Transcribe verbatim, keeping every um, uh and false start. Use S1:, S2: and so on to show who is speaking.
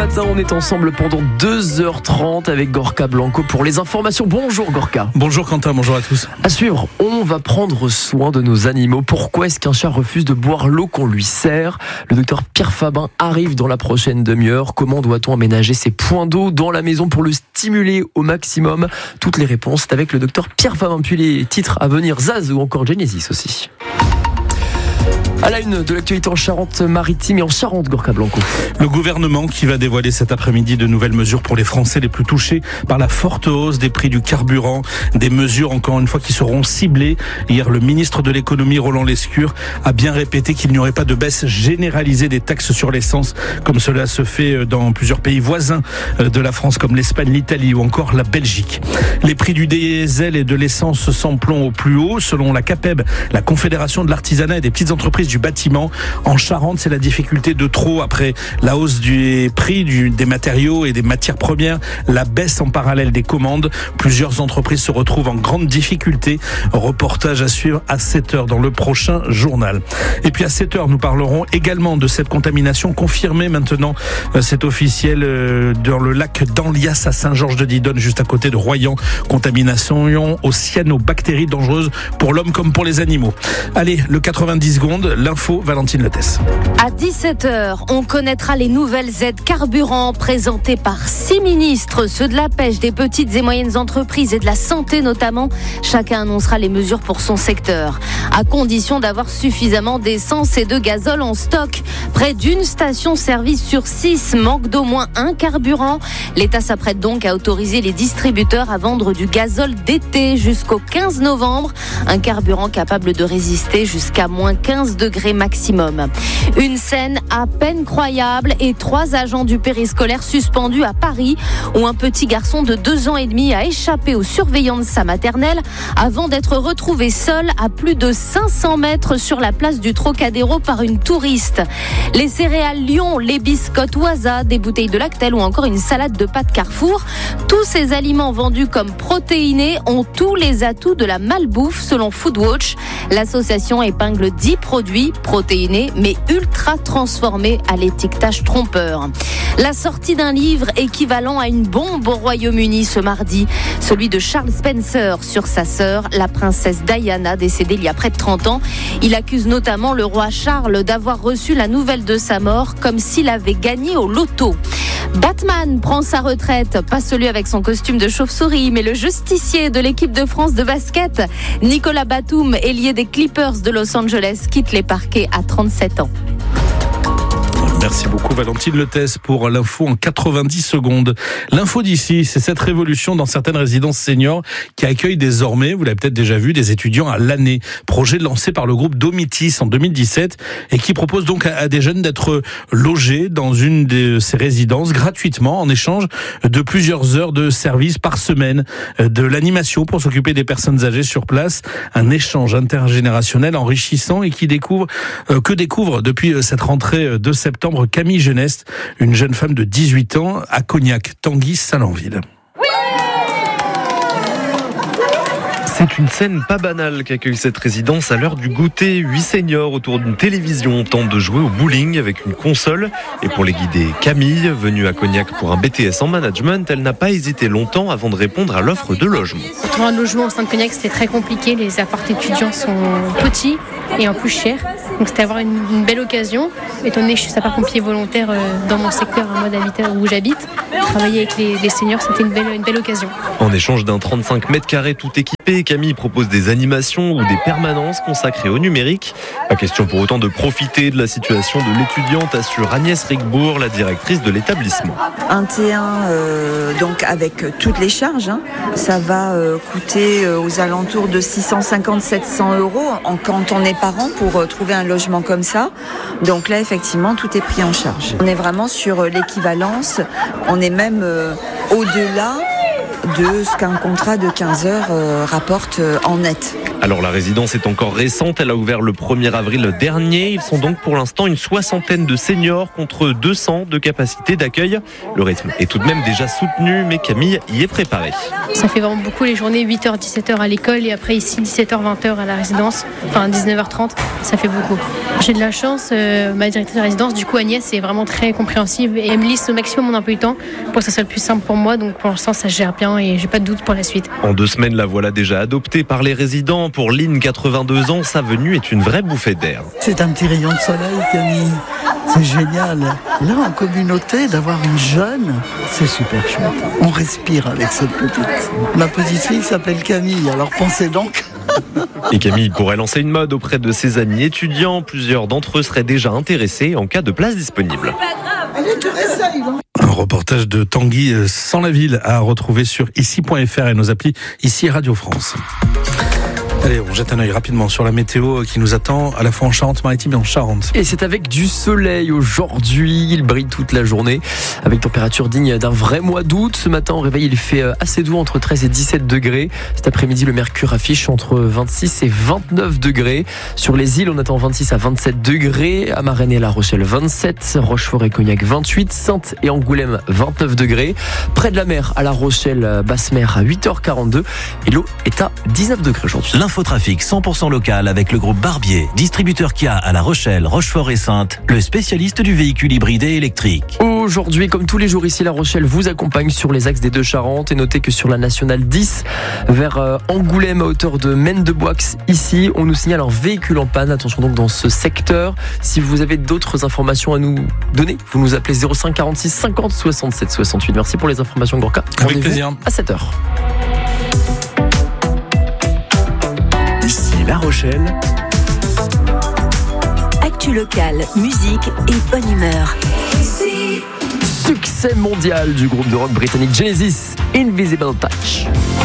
S1: matin, on est ensemble pendant deux heures trente avec Gorka Blanco pour les informations. Bonjour Gorka.
S2: Bonjour Quentin, bonjour à tous.
S1: À suivre, on va prendre soin de nos animaux. Pourquoi est-ce qu'un chat refuse de boire l'eau qu'on lui sert ? Le docteur Pierre Fabin arrive dans la prochaine demi-heure. Comment doit-on aménager ces points d'eau dans la maison pour le stimuler au maximum ? Toutes les réponses, c'est avec le docteur Pierre Fabin. Puis les titres à venir, Zaz ou encore Genesis aussi. À la une de l'actualité en Charente-Maritime et en Charente, Gorka Blanco.
S2: Le gouvernement qui va dévoiler cet après-midi de nouvelles mesures pour les Français les plus touchés par la forte hausse des prix du carburant. Des mesures, encore une fois, qui seront ciblées. Hier, le ministre de l'économie, Roland Lescure, a bien répété qu'il n'y aurait pas de baisse généralisée des taxes sur l'essence, comme cela se fait dans plusieurs pays voisins de la France, comme l'Espagne, l'Italie ou encore la Belgique. Les prix du diesel et de l'essence s'emplont au plus haut. Selon la CAPEB, la Confédération de l'artisanat et des petites entreprises du bâtiment. En Charente, c'est la difficulté de trop après la hausse du prix du, des matériaux et des matières premières, la baisse en parallèle des commandes. Plusieurs entreprises se retrouvent en grande difficulté. Reportage à suivre à sept heures dans le prochain journal. Et puis à sept heures, nous parlerons également de cette contamination confirmée maintenant. C'est officiel dans le lac d'Anlias à Saint-Georges-de-Didonne, juste à côté de Royan. Contamination aux cyanobactéries dangereuses pour l'homme comme pour les animaux. Allez, le quatre-vingt-dix secondes. L'info, Valentine Lettès.
S3: À dix-sept heures, on connaîtra les nouvelles aides carburant présentées par six ministres, ceux de la pêche, des petites et moyennes entreprises et de la santé notamment. Chacun annoncera les mesures pour son secteur, à condition d'avoir suffisamment d'essence et de gazole en stock. Près d'une station-service sur six manque d'au moins un carburant. L'État s'apprête donc à autoriser les distributeurs à vendre du gazole d'été jusqu'au quinze novembre. Un carburant capable de résister jusqu'à moins quinze degrés maximum. Une scène à peine croyable et trois agents du périscolaire suspendus à Paris, où un petit garçon de deux ans et demi a échappé aux surveillants de sa maternelle avant d'être retrouvé seul à plus de cinq cents mètres sur la place du Trocadéro par une touriste. Les céréales Lion, les biscottes Waza, des bouteilles de Lactel ou encore une salade de pâtes Carrefour, tous ces aliments vendus comme protéinés ont tous les atouts de la malbouffe selon Foodwatch. L'association épingle dix produits protéinés mais ultra transformés à l'étiquetage trompeur. La sortie d'un livre équivalent à une bombe au Royaume-Uni ce mardi, celui de Charles Spencer sur sa sœur, la princesse Diana, décédée il y a près de trente ans. Il accuse notamment le roi Charles d'avoir reçu la nouvelle de sa mort comme s'il avait gagné au loto. Batman prend sa retraite, pas celui avec son costume de chauve-souris, mais le justicier de l'équipe de France de basket. Nicolas Batum, ailier des Clippers de Los Angeles, quitte les parquets à trente-sept ans.
S2: Merci beaucoup Valentine Lettès pour l'info en quatre-vingt-dix secondes. L'info d'ici, c'est cette révolution dans certaines résidences seniors qui accueillent désormais, vous l'avez peut-être déjà vu, des étudiants à l'année. Projet lancé par le groupe Domitis en deux mille dix-sept et qui propose donc à des jeunes d'être logés dans une de ces résidences gratuitement en échange de plusieurs heures de service par semaine, de l'animation pour s'occuper des personnes âgées sur place, un échange intergénérationnel enrichissant et qui découvre, euh, que découvre depuis cette rentrée de septembre Camille Geneste, une jeune femme de dix-huit ans à Cognac, Tanguy, Saint-Lanville.
S4: C'est une scène pas banale qu'accueille cette résidence à l'heure du goûter. Huit seniors autour d'une télévision tentent de jouer au bowling avec une console. Et pour les guider, Camille, venue à Cognac pour un B T S en management, elle n'a pas hésité longtemps avant de répondre à l'offre de logement.
S5: Pour trouver un logement au sein de Cognac, c'était très compliqué. Les apparts étudiants sont petits et en plus chers. Donc c'était avoir une, une belle occasion. Étant donné que je suis sapeur-pompier volontaire dans mon secteur, un mode habitat où j'habite, travailler avec les, les seniors, c'était une belle, une belle occasion.
S4: En échange d'un trente-cinq mètres carrés tout équipé, Camille propose des animations ou des permanences consacrées au numérique. Pas question pour autant de profiter de la situation de l'étudiante, assure Agnès Rigbourg, la directrice de l'établissement.
S6: Un T un, euh, donc avec toutes les charges, hein, ça va euh, coûter euh, aux alentours de six cent cinquante à sept cents euros en, quand on est parent pour euh, trouver un logement comme ça. Donc là, effectivement, tout est pris en charge. On est vraiment sur euh, l'équivalence, on est même euh, au-delà de ce qu'un contrat de quinze heures euh, rapporte euh, en net.
S4: Alors la résidence est encore récente, elle a ouvert le premier avril dernier. Ils sont donc pour l'instant une soixantaine de seniors contre deux cents de capacité d'accueil. Le rythme est tout de même déjà soutenu, mais Camille y est préparée.
S5: Ça fait vraiment beaucoup les journées, huit heures dix-sept heures à l'école et après ici dix-sept heures vingt heures à la résidence, enfin dix-neuf heures trente, ça fait beaucoup. J'ai de la chance, euh, ma directrice de résidence, du coup Agnès, est vraiment très compréhensive et elle me lisse au maximum mon emploi du temps pour que ça soit le plus simple pour moi, donc pour l'instant ça se gère bien et j'ai pas de doute pour la suite.
S4: En deux semaines, la voilà déjà adoptée par les résidents. Pour Lynn, quatre-vingt-deux ans, sa venue est une vraie bouffée d'air.
S7: C'est un petit rayon de soleil, Camille. C'est génial. Là, en communauté, d'avoir une jeune, c'est super chouette. On respire avec cette petite. Ma petite fille s'appelle Camille, alors pensez donc.
S4: Et Camille pourrait lancer une mode auprès de ses amis étudiants. Plusieurs d'entre eux seraient déjà intéressés en cas de place disponible.
S7: Allez, tu réessayes, hein.
S2: Un reportage de Tanguy sans la ville à retrouver sur ici point f r et nos applis ici Radio France. Allez, on jette un œil rapidement sur la météo qui nous attend à la fois en Charente-Maritime et en Charente.
S1: Et c'est avec du soleil aujourd'hui, il brille toute la journée avec température digne d'un vrai mois d'août. Ce matin au réveil il fait assez doux entre treize et dix-sept degrés. Cet après-midi le mercure affiche entre vingt-six et vingt-neuf degrés. Sur les îles on attend vingt-six à vingt-sept degrés. À Marennes et La Rochelle vingt-sept, Rochefort et Cognac vingt-huit, Saintes et Angoulême vingt-neuf degrés. Près de la mer à La Rochelle, basse mer à huit heures quarante-deux et l'eau est à dix-neuf degrés aujourd'hui.
S8: Infotrafic cent pour cent local avec le groupe Barbier, distributeur Kia à La Rochelle, Rochefort et Saintes, le spécialiste du véhicule hybride et électrique.
S1: Aujourd'hui, comme tous les jours ici, La Rochelle vous accompagne sur les axes des deux Charentes. Et notez que sur la nationale dix, vers euh, Angoulême à hauteur de Maine-de-Boix, ici, on nous signale un véhicule en panne. Attention donc dans ce secteur. Si vous avez d'autres informations à nous donner, vous nous appelez zéro cinq quarante-six cinquante soixante-sept soixante-huit. Merci pour les informations, Gorka.
S2: Avec plaisir.
S1: À sept heures.
S9: Ici La Rochelle.
S10: Actu local, musique et bonne humeur.
S1: Succès mondial du groupe de rock britannique Genesis, Invisible Touch.